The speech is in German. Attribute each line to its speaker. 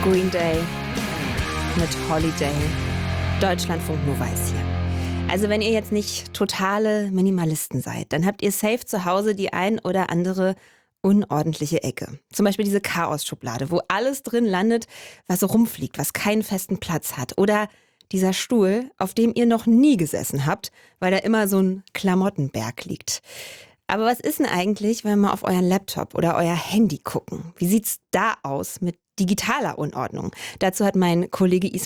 Speaker 1: Green Day mit Holiday. Deutschlandfunk Nova ist hier. Also wenn ihr jetzt nicht totale Minimalisten seid, dann habt ihr safe zu Hause die ein oder andere unordentliche Ecke. Zum Beispiel diese Chaos-Schublade, wo alles drin landet, was so rumfliegt, was keinen festen Platz hat. Oder dieser Stuhl, auf dem ihr noch nie gesessen habt, weil da immer so ein Klamottenberg liegt. Aber was ist denn eigentlich, wenn wir mal auf euren Laptop oder euer Handy gucken? Wie sieht's da aus mit digitaler Unordnung? Dazu hat mein Kollege Ismail